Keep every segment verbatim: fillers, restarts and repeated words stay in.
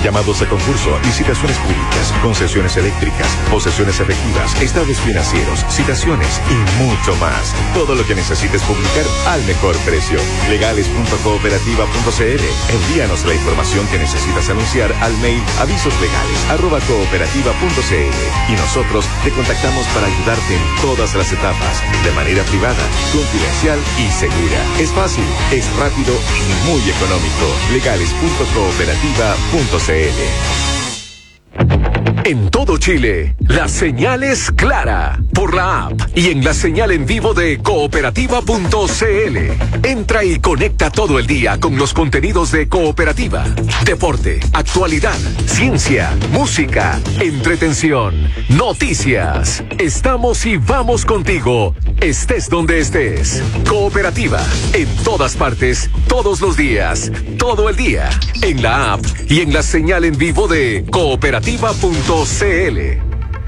llamados a concurso, licitaciones públicas, concesiones eléctricas, posesiones efectivas, estados financieros, citaciones y mucho más. Todo lo que necesites publicar al mejor precio. legales punto cooperativa punto c l. Envíanos la información que necesitas anunciar al mail avisoslegales arroba cooperativa punto c l y nosotros te contactamos para ayudarte en todas las etapas, de manera privada, confidencial y segura. Es fácil, es rápido y muy económico. legales punto cooperativa punto c l. En todo Chile, la señal es clara por la app y en la señal en vivo de cooperativa punto c l. Entra y conecta todo el día con los contenidos de Cooperativa. Deporte, actualidad, ciencia, música, entretención, noticias. Estamos y vamos contigo, estés donde estés. Cooperativa, en todas partes, todos los días, todo el día, en la app y en la señal en vivo de cooperativa punto c l.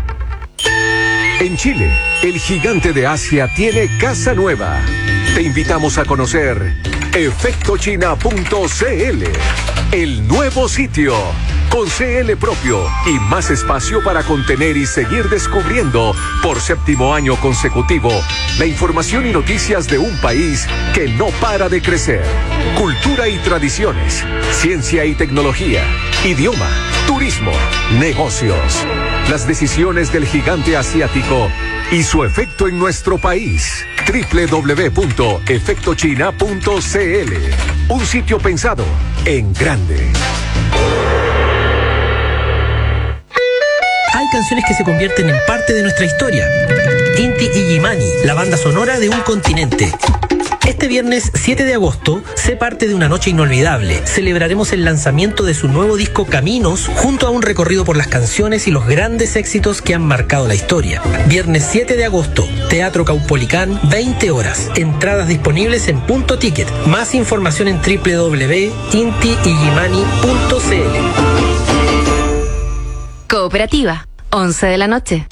En Chile, el gigante de Asia tiene casa nueva. Te invitamos a conocer efecto china punto c l, el nuevo sitio, con C L propio y más espacio para contener y seguir descubriendo por séptimo año consecutivo la información y noticias de un país que no para de crecer. Cultura y tradiciones, ciencia y tecnología, idioma, turismo, negocios. Las decisiones del gigante asiático y su efecto en nuestro país. doble u doble u doble u punto efecto china punto c l. Un sitio pensado en grande. Hay canciones que se convierten en parte de nuestra historia. Inti Illimani, la banda sonora de un continente. Este viernes siete de agosto, sé parte de una noche inolvidable. Celebraremos el lanzamiento de su nuevo disco Caminos, junto a un recorrido por las canciones y los grandes éxitos que han marcado la historia. Viernes siete de agosto, Teatro Caupolicán, veinte horas. Entradas disponibles en Punto Ticket. Más información en doble u doble u doble u punto inti illimani punto c l. Cooperativa, once de la noche.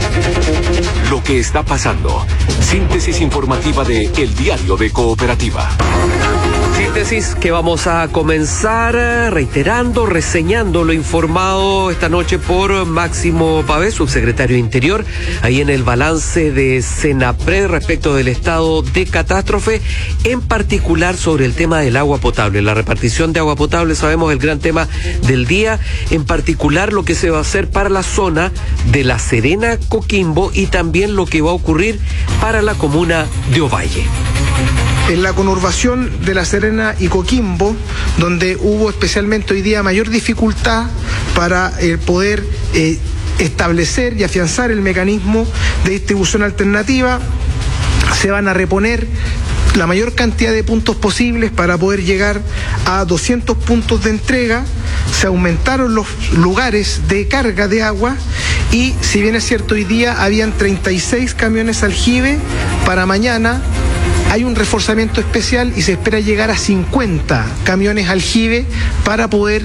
Lo que está pasando. Síntesis informativa de El Diario de Cooperativa. Síntesis que vamos a comenzar reiterando, reseñando lo informado esta noche por Máximo Pavés, subsecretario de Interior, ahí en el balance de Senapred respecto del estado de catástrofe, en particular sobre el tema del agua potable, la repartición de agua potable. Sabemos el gran tema del día, en particular lo que se va a hacer para la zona de La Serena, Coquimbo, y también lo que va a ocurrir para la comuna de Ovalle. En la conurbación de La Serena y Coquimbo, donde hubo especialmente hoy día mayor dificultad para eh, poder eh, establecer y afianzar el mecanismo de distribución alternativa, se van a reponer la mayor cantidad de puntos posibles para poder llegar a doscientos puntos de entrega. Se aumentaron los lugares de carga de agua y, si bien es cierto, hoy día habían treinta y seis camiones aljibe, para mañana hay un reforzamiento especial y se espera llegar a cincuenta camiones aljibe para poder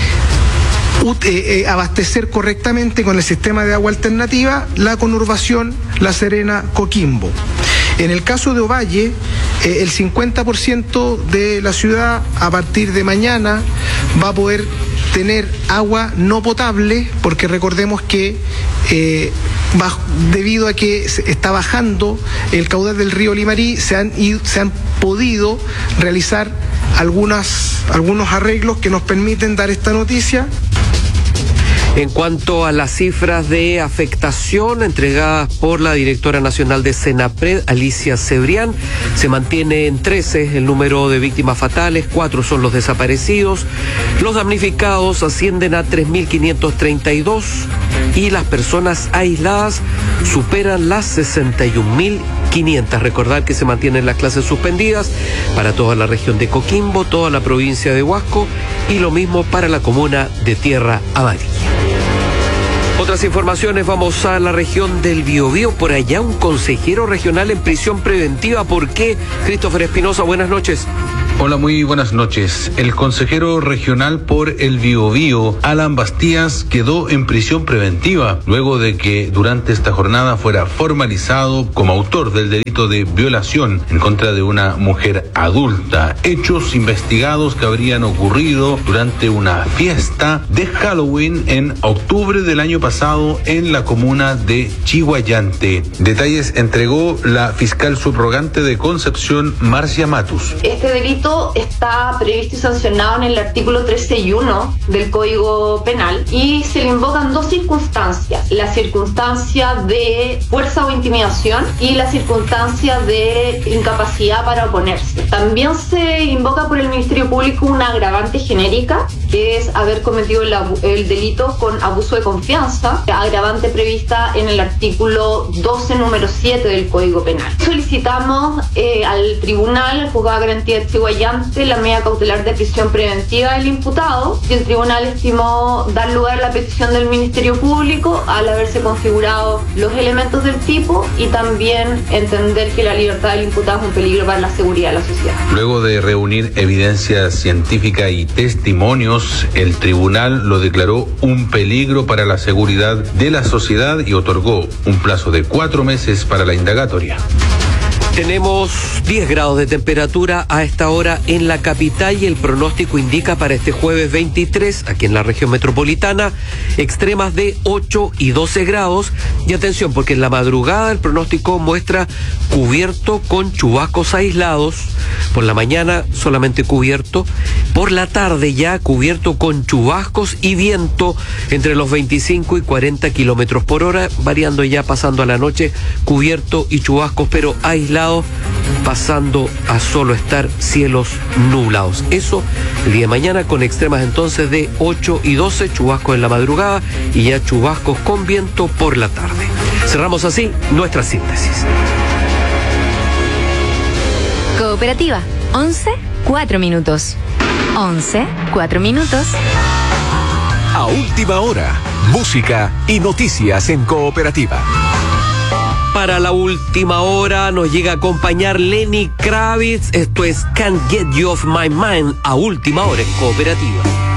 eh, eh, abastecer correctamente con el sistema de agua alternativa la conurbación La Serena Coquimbo. En el caso de Ovalle, eh, el cincuenta por ciento de la ciudad a partir de mañana va a poder tener agua no potable, porque recordemos que eh, bajo, debido a que está bajando el caudal del río Limarí, se han, se han podido realizar algunas, algunos arreglos que nos permiten dar esta noticia. En cuanto a las cifras de afectación entregadas por la directora nacional de Senapred, Alicia Cebrián, se mantiene en trece el número de víctimas fatales, cuatro son los desaparecidos, los damnificados ascienden a tres mil quinientos treinta y dos y las personas aisladas superan las sesenta y un mil quinientas. Recordar que se mantienen las clases suspendidas para toda la región de Coquimbo, toda la provincia de Huasco y lo mismo para la comuna de Tierra Amarilla. Otras informaciones, vamos a la región del Biobío. Por allá un consejero regional en prisión preventiva. ¿Por qué? Christopher Espinosa, buenas noches. Hola, muy buenas noches. El consejero regional por el Biobío, Alan Bastías, quedó en prisión preventiva luego de que durante esta jornada fuera formalizado como autor del delito de violación en contra de una mujer adulta. Hechos investigados que habrían ocurrido durante una fiesta de Halloween en octubre del año pasado en la comuna de Chihuayante. Detalles entregó la fiscal subrogante de Concepción, Marcia Matus. Este delito está previsto y sancionado en el artículo trece y uno del Código Penal y se le invocan dos circunstancias: la circunstancia de fuerza o intimidación y la circunstancia de incapacidad para oponerse. También se invoca por el Ministerio Público una agravante genérica, que es haber cometido el, el delito con abuso de confianza, agravante prevista en el artículo doce, número siete del Código Penal. Solicitamos eh, al tribunal, al juzgado de garantía de Chihuayante, la medida cautelar de prisión preventiva del imputado, y el tribunal estimó dar lugar a la petición del Ministerio Público al haberse configurado los elementos del tipo y también entender que la libertad del imputado es un peligro para la seguridad de la sociedad. Luego de reunir evidencia científica y testimonios, el tribunal lo declaró un peligro para la seguridad de la sociedad y otorgó un plazo de cuatro meses para la indagatoria. Tenemos diez grados de temperatura a esta hora en la capital y el pronóstico indica para este jueves veintitrés, aquí en la región metropolitana, extremas de ocho y doce grados. Y atención, porque en la madrugada el pronóstico muestra cubierto con chubascos aislados. Por la mañana solamente cubierto. Por la tarde ya cubierto con chubascos y viento entre los veinticinco y cuarenta kilómetros por hora, variando ya pasando a la noche, cubierto y chubascos, pero aislados, pasando a solo estar cielos nublados. Eso el día de mañana con extremas entonces de ocho y doce, chubascos en la madrugada y ya chubascos con viento por la tarde. Cerramos así nuestra síntesis. Cooperativa, once, cuatro minutos. once, cuatro minutos. A última hora, música y noticias en Cooperativa. Para la última hora nos llega a acompañar Lenny Kravitz. Esto es Can't Get You Off My Mind a última hora en Cooperativa.